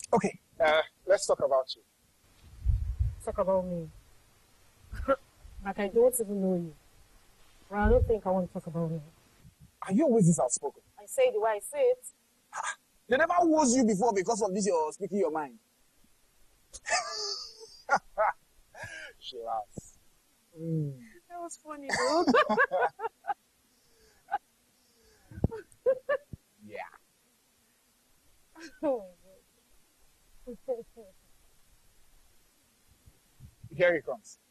Okay, let's talk about you. Talk about me. Like I don't even know you. Well, I don't think I want to talk about me. Are you always this outspoken? I say it the way I say it. They never was you before because of this, you're speaking your mind. She laughs. That was funny, though. Yeah. Oh my God. Here he comes.